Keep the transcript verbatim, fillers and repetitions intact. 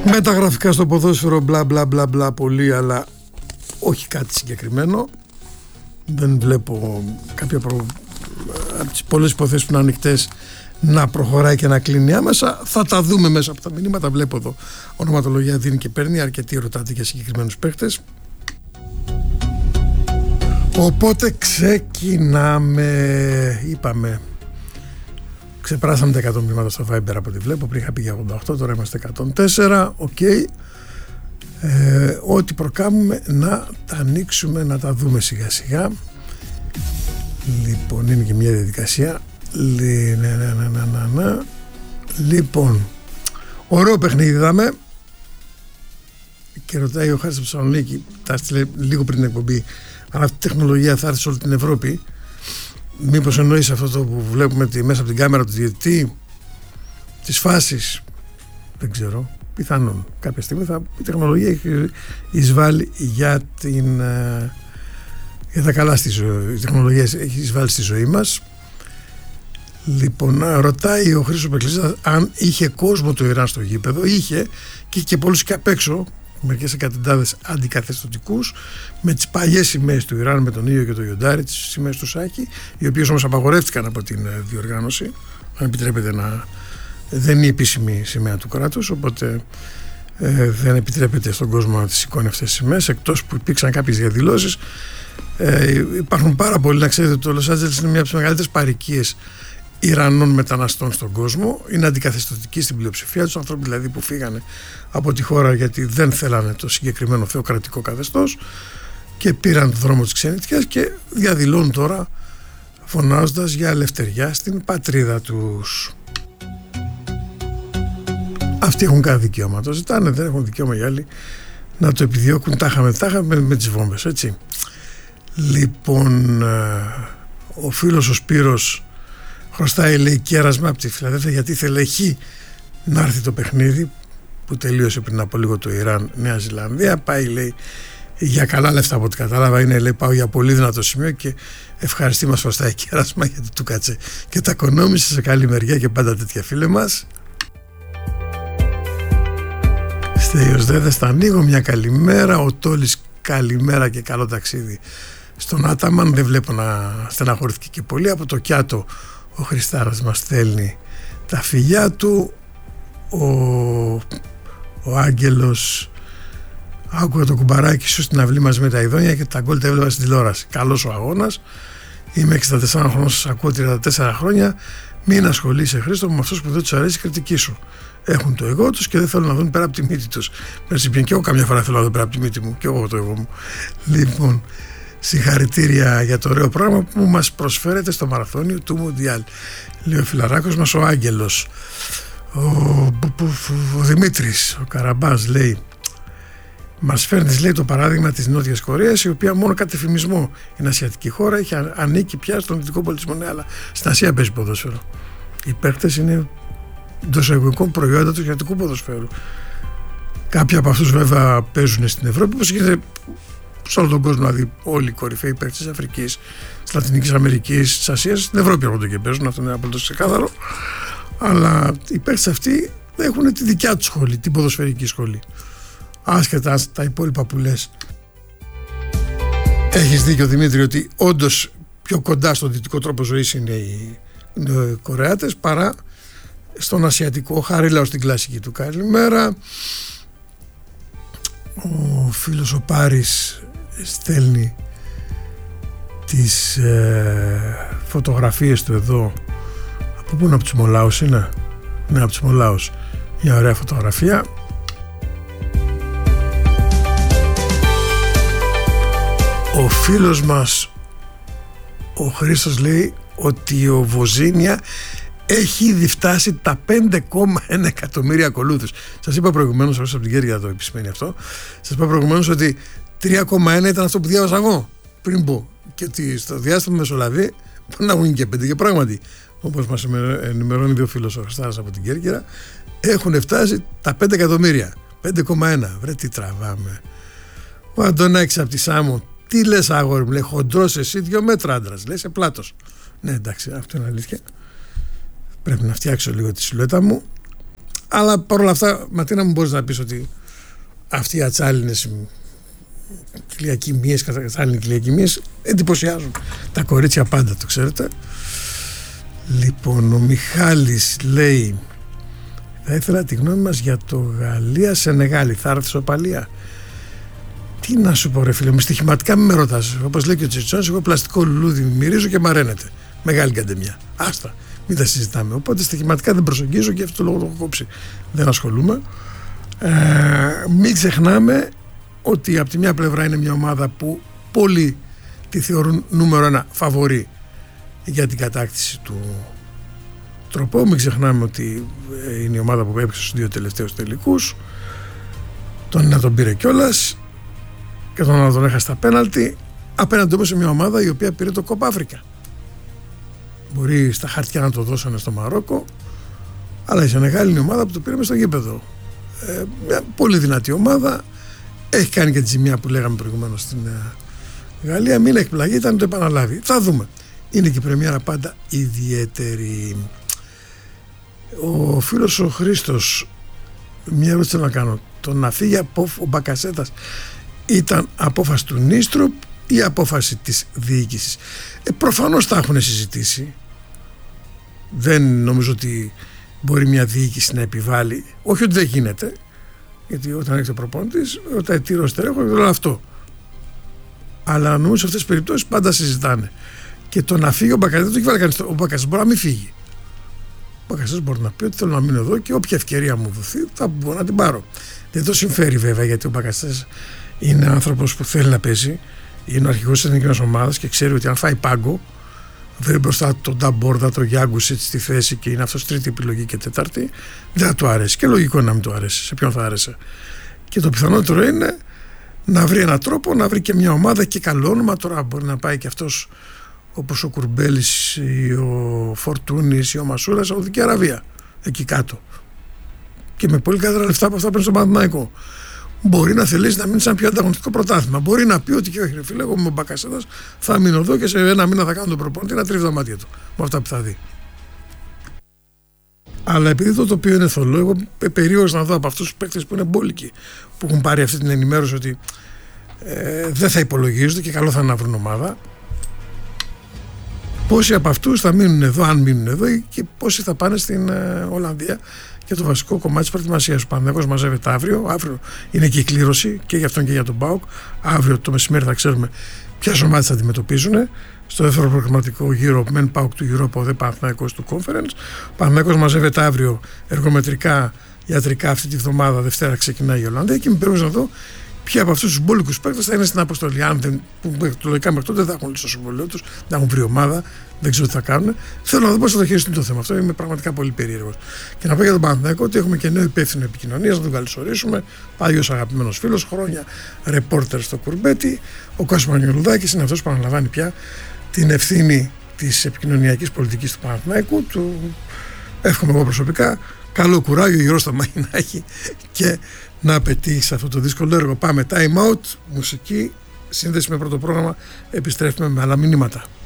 Με τα γραφικά στο ποδόσφαιρο μπλα μπλα μπλα μπλα πολύ, αλλά όχι κάτι συγκεκριμένο. Δεν βλέπω κάποια προ... από τις πολλές υποθέσεις που είναι ανοιχτές να προχωράει και να κλείνει άμεσα. Θα τα δούμε μέσα από τα μηνύματα. Βλέπω εδώ ονοματολογία δίνει και παίρνει, αρκετοί ρωτάτε για συγκεκριμένους παίχτες. Οπότε ξεκινάμε. Είπαμε, ξεπεράσαμε τα εκατό μηνύματα στο Viber από ό,τι βλέπω. Πριν είχα πει για ογδόντα οκτώ, τώρα είμαστε εκατόν τέσσερα. Οκ. Okay. Ε, ό,τι προκάμουμε να τα ανοίξουμε, να τα δούμε σιγά σιγά. Λοιπόν, είναι και μια διαδικασία. Ναι, ναι, ναι, ναι, ναι, ναι. Λοιπόν, ωραίο παιχνίδι είδαμε. Και ρωτάει ο Χάρης από Θεσσαλονίκη, τα έστειλε λίγο πριν την εκπομπή, αν αυτή η τεχνολογία θα έρθει σε όλη την Ευρώπη. Μήπως εννοείς αυτό το που βλέπουμε τη, μέσα από την κάμερα του διαιτητή, τις φάσεις? Δεν ξέρω. Πιθανόν κάποια στιγμή θα, η τεχνολογία έχει εισβάλει για, την, για τα καλά στη ζωή. Η τεχνολογία έχει εισβάλει στη ζωή μας. Λοιπόν, ρωτάει ο Χρήστος Πεκλής αν είχε κόσμο το Ιράν στο γήπεδο. Είχε, και είχε και πολλούς και απ' έξω, μερικές εκατοντάδες αντικαθεστωτικούς, με τις παλιές σημαίες του Ιράν, με τον ήλιο και το λιοντάρι, τις σημαίες του Σάκη, οι οποίες όμως απαγορεύτηκαν από την διοργάνωση. Αν επιτρέπεται να. Δεν είναι η επίσημη σημαία του κράτους, οπότε ε, δεν επιτρέπεται στον κόσμο να τις σηκώνει αυτές τις σημαίες, εκτός που υπήρξαν κάποιες διαδηλώσεις. Ε, υπάρχουν πάρα πολλοί, να ξέρετε, το Λος Άντζελες είναι μια από τις μεγαλύτερες παροικίες Ιρανών μεταναστών στον κόσμο. Είναι αντικαθεστωτικοί στην πλειοψηφία τους, άνθρωποι δηλαδή που φύγανε από τη χώρα γιατί δεν θέλανε το συγκεκριμένο θεοκρατικό καθεστώς και πήραν το δρόμο της ξενιτιάς και διαδηλώνουν τώρα φωνάζοντας για ελευθεριά στην πατρίδα τους. Αυτοί έχουν κάθε δικαίωμα, το ζητάνε, δεν έχουν δικαίωμα οι άλλοι να το επιδιώκουν. Τα είχαμε, τα είχαμε με, με τις βόμβες, έτσι. Λοιπόν, ο φίλος ο Σπύρος χρωστάει, λέει, κέρασμα από τη Φιλαδέλφια γιατί ήθελε χι να έρθει το παιχνίδι που τελείωσε πριν από λίγο το Ιράν Νέα Ζηλανδία. Πάει, λέει, για καλά λεφτά από ό,τι κατάλαβα, είναι, λέει, πάω για πολύ δυνατό σημείο και ευχαριστή μας χρωστάει κέρασμα γιατί του κάτσε και τα οικονόμησε σε καλή μεριά και πάντα τέτοια, φίλε μας. Στέλιος Δέδες, θα ανοίγω μια καλημέρα. Ο Τόλης, καλημέρα και καλό ταξίδι στον Άταμαν. Δεν βλέπω να στεναχωρήθηκε και πολύ. Από το Κιάτο ο Χριστάρας μας στέλνει τα φιλιά του. Ο, ο Άγγελος άκουγα το κουμπαράκι σου στην αυλή μας με τα ειδόνια και τα γκολ τα έβλεπα στην τηλεόραση. Καλός ο αγώνας. Είμαι εξήντα τέσσερα χρόνων, σας ακούω τριάντα τέσσερα χρόνια. Μην ασχολείσαι, Χρήστο, με αυτούς που δεν τους αρέσει η κριτική σου. Έχουν το εγώ τους και δεν θέλουν να δουν πέρα από τη μύτη τους. Merci bien, και εγώ καμιά φορά θέλω να δω πέρα από τη μύτη μου, και εγώ το εγώ μου. Λοιπόν, συγχαρητήρια για το ωραίο πρόγραμμα που μας προσφέρετε στο μαραθώνιο του Μουντιάλ. Λέει ο φιλαράκος μας ο Άγγελος. Ο, ο Δημήτρης, ο Καραμπάς, λέει, μας φέρνεις, λέει, το παράδειγμα της Νότιας Κορέας, η οποία μόνο κατ' εφημισμό είναι ασιατική χώρα, έχει ανήκει πια στον δυτικό πολιτισμό. Ναι, αλλά στην Ασία παίζει ποδόσφαιρο. Οι παίκτες είναι εντός εγωγικών προϊόντα του ασιατικού ποδοσφαίρου. Κάποιοι από αυτούς βέβαια παίζουν στην Ευρώπη, όπως γίνεται σε όλο τον κόσμο, δηλαδή όλοι οι κορυφαίοι παίκτες της Αφρικής, της Λατινικής Αμερικής, της Ασίας, στην Ευρώπη έρχονται και παίζουν, αυτό είναι απολύτως ξεκάθαρο. Αλλά οι παίκτες αυτοί έχουν τη δικιά τους σχολή, την ποδοσφαιρική σχολή. Άσχετα τα υπόλοιπα που λες. Έχεις δίκιο, Δημήτρη, ότι όντως πιο κοντά στον δυτικό τρόπο ζωής είναι οι, οι Κορεάτες παρά στον ασιατικό. Χαρίλαο στην κλασική του καλημέρα. Ο φίλος ο Πάρης στέλνει τις ε, φωτογραφίες του εδώ. Από πού είναι, από τους Μολάους είναι? Ναι, από τους Μολάους. Μια ωραία φωτογραφία. Ο φίλος μας ο Χρήστος λέει ότι ο Βοζίνια έχει ήδη φτάσει τα πέντε κόμμα ένα εκατομμύρια ακολούθους. Σας είπα προηγουμένως, όσο από την Κέρκυρα το επισημαίνει αυτό, σας είπα προηγουμένως ότι τρία κόμμα ένα ήταν αυτό που διάβασα εγώ πριν πω, και ότι στο διάστημα μεσολαβεί μπορεί να βγουν και πέντε, και πράγματι, όπως μας ενημερώνει δύο φίλος ο Χριστάρας από την Κέρκυρα, έχουν φτάσει τα πέντε εκατομμύρια. πέντε κόμμα ένα. Βρε τι τραβάμε. Ο Αντωνάκης από τη Σάμο, τι λες αγόρι μου, λέει, χοντρός εσύ, δυο μέτρα άντρας, λέει, σε πλάτος. Ναι, εντάξει, αυτό είναι αλήθεια. Πρέπει να φτιάξω λίγο τη σιλουέτα μου. Αλλά παρόλα αυτά, Ματίνα, μου μπορείς να πεις ότι αυτοί οι ατσάλινες κυλιακημίες, κατατσάλινοι κυλιακημίες εντυπωσιάζουν τα κορίτσια πάντα, το ξέρετε. Λοιπόν, ο Μιχάλης λέει: θα ήθελα τη γνώμη μας για το Γαλλία-Σενεγάλη. Θα έρθει σοπαλία? Τι να σου πω, ρε φίλε μου, στοιχηματικά μην με ρωτάς. Όπως λέει και ο Τσιτσόνης, εγώ πλαστικό λουλούδι μυρίζω και μαραίνεται. Μεγάλη καντεμιά. Άστα, μην τα συζητάμε. Οπότε στοιχηματικά δεν προσεγγίζω και αυτό το λόγο το έχω κόψει. Δεν ασχολούμαι. Ε, μην ξεχνάμε ότι από τη μια πλευρά είναι μια ομάδα που πολλοί τη θεωρούν νούμερο ένα φαβορί για την κατάκτηση του τροπό. Μην ξεχνάμε ότι είναι η ομάδα που έπαιξε στους δύο τελευταίους τελικούς. Τον ένα τον πήρε κιόλας και τον άλλο τον έχασε στα πέναλτι, απέναντι όμως σε μια ομάδα η οποία πήρε το Κόπα Αφρικα. Μπορεί στα χαρτιά να το δώσανε στο Μαρόκο, αλλά η Σενεγάλη είναι η ομάδα που το πήρε μες στο γήπεδο. Ε, μια πολύ δυνατή ομάδα, έχει κάνει και τη ζημιά που λέγαμε προηγουμένως στην ε, Γαλλία. Μην εκπλαγεί, ήταν να το επαναλάβει. Θα δούμε. Είναι και η πρεμιέρα πάντα ιδιαίτερη. Ο φίλος ο Χρήστος, μια ερώτηση να κάνω. Το να φύγει από ο Μπακασέτας ήταν απόφαση του Νίστροπ ή απόφαση της διοίκησης? Ε, προφανώς τα έχουν συζητήσει. Δεν νομίζω ότι μπορεί μια διοίκηση να επιβάλλει, όχι ότι δεν γίνεται, γιατί όταν έχετε προπονητής, όταν τύρο στερέχω και όλο αυτό. Αλλά νομίζω σε αυτές τις περιπτώσεις πάντα συζητάνε. Και το να φύγει ο Μπακασέτας, το έχει βάλει κανείς. Ο Μπακασέτας μπορεί να μην φύγει. Ο Μπακασέτας μπορεί να πει ότι θέλω να μείνω εδώ και όποια ευκαιρία μου δοθεί θα μπορώ να την πάρω. Δεν το συμφέρει βέβαια, γιατί ο Μπακασέτας είναι άνθρωπος που θέλει να παίζει, είναι ο αρχηγός της εθνικής ομάδας και ξέρει ότι αν φάει πάγκο, βρει μπροστά τον Νταμπόρδα, τον Γιάγκουσιτ στη θέση και είναι αυτός τρίτη επιλογή και τέταρτη, δεν θα του αρέσει. Και λογικό να μην του αρέσει. Σε ποιον θα άρεσε? Και το πιθανότερο είναι να βρει έναν τρόπο, να βρει και μια ομάδα και καλό όνομα. Τώρα μπορεί να πάει και αυτός όπως ο Κουρμπέλης ή ο Φορτούνης ή ο Μασούρας, Σαουδική Αραβία, εκεί κάτω. Και με πολύ καλύτερα λεφτά από αυτά παίρνει στον Παναθηναϊκό. Μπορεί να θελήσει να μείνει σε ένα πιο ανταγωνιστικό πρωτάθλημα. Μπορεί να πει ότι και όχι, ρε φίλε, εγώ με ο Μπακασέτας θα μείνω εδώ και σε ένα μήνα θα κάνω τον προπονητή να τρίβει τα μάτια του με αυτά που θα δει. Αλλά επειδή το τοπίο είναι θολό, εγώ περίεργος να δω από αυτούς τους παίκτες που είναι μπόλικοι, που έχουν πάρει αυτή την ενημέρωση ότι ε, δεν θα υπολογίζονται και καλό θα είναι να βρουν ομάδα. Πόσοι από αυτούς θα μείνουν εδώ, αν μείνουν εδώ, και πόσοι θα πάνε στην ε, Ολλανδία. Και το βασικό κομμάτι της προετοιμασίας. Ο Παναθηναϊκός μαζεύεται αύριο. Αύριο είναι και η κλήρωση και για αυτόν και για τον ΠΑΟΚ. Αύριο το μεσημέρι θα ξέρουμε ποιες ομάδες θα αντιμετωπίζουν. Στο δεύτερο προγραμματικό γύρο, μεν ΠΑΟΚ του Europa, δε Παναθηναϊκός του Conference. Ο Παναθηναϊκός μαζεύεται αύριο εργομετρικά, ιατρικά αυτή τη βδομάδα. Δευτέρα ξεκινάει η Ολλανδία και με περίμενε να δω ποιοι από αυτούς τους μπόλικους παίκτες θα είναι στην αποστολή. Αν δεν, που λογικά μέχρι τότε δεν θα έχουν λύσει το συμβολίο τους, δεν έχουν βρει ομάδα, δεν ξέρω τι θα κάνουν. Θέλω να δω πώς θα το χειριστούν το θέμα αυτό. Είμαι πραγματικά πολύ περίεργος. Και να πω για τον Παναθηναϊκό ότι έχουμε και νέο υπεύθυνο επικοινωνίας, να τον καλωσορίσουμε. Πάγιος αγαπημένος φίλος, χρόνια ρεπόρτερ στο Κουρμπέτι. Ο Κώστας Μανιολουδάκης είναι αυτός που αναλαμβάνει πια την ευθύνη της επικοινωνιακής πολιτικής του Παναθηναϊκού. Του εύχομαι εγώ προσωπικά καλό κουράγιο, γύρω στο μάχη να έχει και να πετύχει σε αυτό το δύσκολο έργο. Πάμε time out, μουσική, σύνδεση με πρώτο πρόγραμμα, επιστρέφουμε με άλλα μηνύματα.